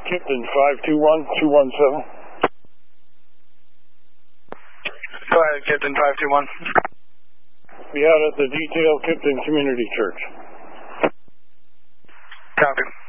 Kipton 521-217. Go ahead, Kipton 521. Be out at the Detail Kipton Community Church. Copy.